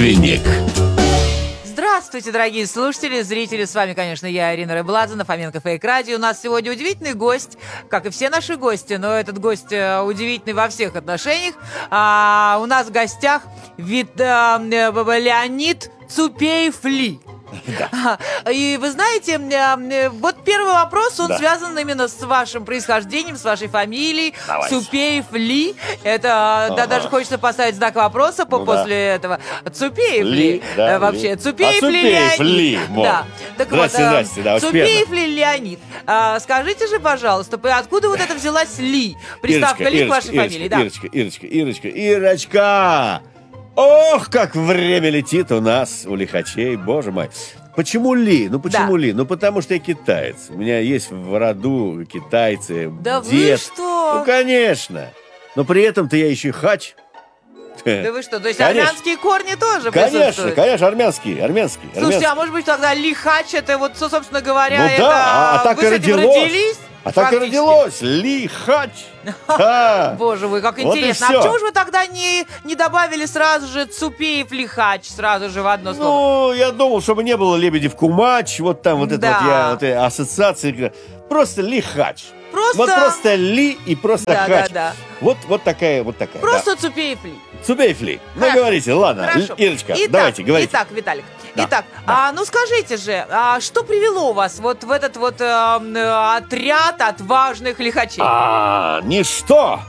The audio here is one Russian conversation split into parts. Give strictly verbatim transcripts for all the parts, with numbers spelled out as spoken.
Понедельник. Здравствуйте, дорогие слушатели, зрители. С вами, конечно, я, Ирина Рыбладзе, на Фоменко Фейк Радио. У нас сегодня удивительный гость, как и все наши гости, но этот гость удивительный во всех отношениях. А, у нас в гостях вид, а, Леонид Цупеев-Ли. Да. И вы знаете, вот первый вопрос, он да. связан именно с вашим происхождением, с вашей фамилией. Цупеев-Ли. Это, ага. да, даже хочется поставить знак вопроса по, ну, после да. этого. Цупеев-Ли. Да, вообще, Цупеев-Ли а Леонид. Да. Так здрасте, вот, здрасте, да, Цупеев-Ли Леонид. А, скажите же, пожалуйста, откуда вот это взялась Ли? Приставка Ирочка, Ли Ирочка, к вашей Ирочка, фамилии, да? Ирочка, Ирочка, Ирочка, Ирочка! Ох, как время летит у нас, у лихачей, боже мой. Почему Ли? Ну, почему да. Ли? Ну, потому что я китаец. У меня есть в роду китайцы, да дед. Вы что? Ну, конечно. Но при этом-то я еще и хач. Да вы что, то есть конечно. Армянские корни тоже Конечно, присутствуют? конечно, армянские, армянские. Слушайте, армянские. а может быть тогда лихач, это вот, собственно говоря, ну, это... да, а, а так вы и с этим родилось. родились? А так и родилось. Ли-хач. Да. Боже мой, как вот интересно. А почему же вы тогда не, не добавили сразу же Цупеев-Лихач сразу же в одно слово? Ну, я думал, чтобы не было Лебедев-Кумач. Вот там вот да. это вот я, вот эта ассоциация. Просто Лихач. Просто... Вот просто Ли и просто да, хач. Да, да. Вот, вот такая, вот такая. Просто да. Цупеев-Ли. Цупеев-Ли. Ну, говорите, ладно. Хорошо. Ирочка, итак, давайте, говорите. Итак, Виталик. Да. Итак, да. А, ну скажите же, а, что привело вас вот в этот вот э, отряд отважных лихачей? А, ничто,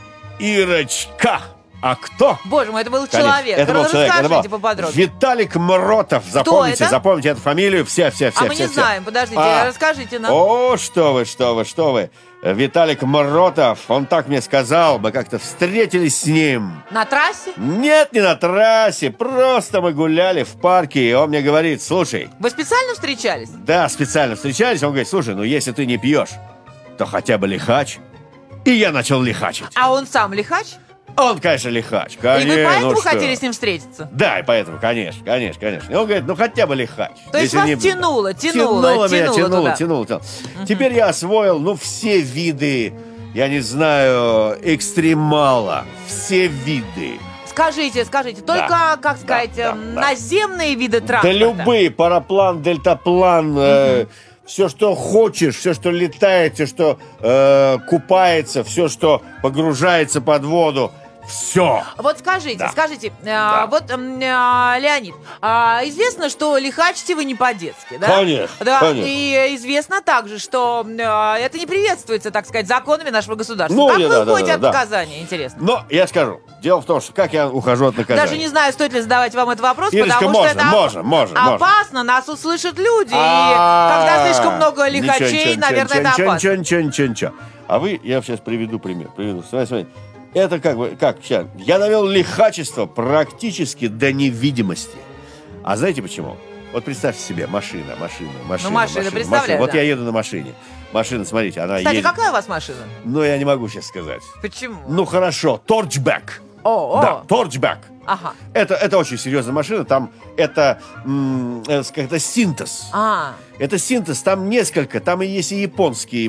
Ирочка. А кто? Боже мой, это был Конечно, человек. Это был человек. Расскажите Это был поподробнее. Виталик Мротов. Запомните, запомните эту фамилию. Все, все, все. А мы все, не все. знаем. Подождите, а, расскажите нам. О, что вы, что вы, что вы. Виталик Мротов, он так мне сказал, мы как-то встретились с ним. На трассе? Нет, не на трассе, просто мы гуляли в парке, и он мне говорит, слушай. Вы специально встречались? Да, специально встречались, он говорит, слушай, ну если ты не пьешь, то хотя бы лихач. И я начал лихачить. А он сам лихач? Он, конечно, лихач. Конечно, и вы поэтому ну хотели с ним встретиться? Да, и поэтому, конечно, конечно, конечно. И он говорит, ну хотя бы лихач. То есть вас не... тянуло, тянуло, тянуло, тянуло меня, тянуло, туда. тянуло, тянуло. Угу. Теперь я освоил, ну, все виды, я не знаю, экстремала. Все виды. Скажите, скажите, только, да, как сказать, да, да, наземные да. виды транспорта? Да любые, параплан, дельтаплан, угу. э, все, что хочешь, все, что летает, все, что э, купается, все, что погружается под воду. Все. Вот скажите, да. скажите, да. э, вот, э, Леонид, э, известно, что лихачите вы не по-детски, да? Конечно, да? конечно. И известно также, что э, это не приветствуется, так сказать, законами нашего государства. Ну, как я, вы да, уходите да, от да. наказания, интересно? Но я скажу, дело в том, что как я ухожу от наказания. Даже не знаю, стоит ли задавать вам этот вопрос, Ирочка, потому можно, что это можно, можно, опасно, можно. нас услышат люди, и когда слишком много лихачей, наверное, это опасно. Ничего, ничего, ничего, ничего. А вы, я сейчас приведу пример, приведу. Смотрите, смотрите. Это как бы, как сейчас, я довел лихачество практически до невидимости. А знаете почему? Вот представьте себе, машина, машина, машина, ну, машина, машина, представляю, машина. Вот да. я еду на машине. Машина, смотрите, она Кстати, едет. какая у вас машина? Ну, я не могу сейчас сказать. Почему? Ну, хорошо, торчбэк. О, о. Да, торчбэк. Ага. Это, это очень серьезная машина, там это, м, это синтез. А. Это синтез, там несколько, там и есть и японские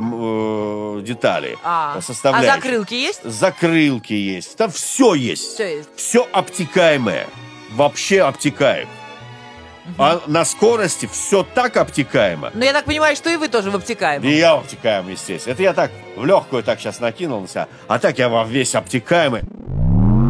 э, детали, а. составляющие. А закрылки есть? Закрылки есть, там все есть. Все есть. Все обтекаемое, вообще обтекает. Угу. А на скорости все так обтекаемо. Ну, я так понимаю, что и вы тоже в обтекаемом. И я обтекаем, естественно. Это я так в легкую так сейчас накинул на себя, а так я во весь обтекаемый.